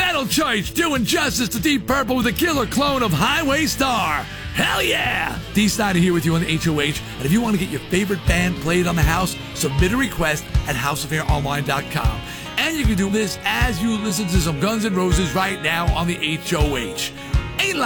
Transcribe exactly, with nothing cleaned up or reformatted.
Metal Church doing justice to Deep Purple with a killer clone of Highway Star. Hell yeah! D Snyder here with you on the H O H, and if you want to get your favorite band played on the house, submit a request at house of air online dot com. And you can do this as you listen to some Guns N' Roses right now on the H O H.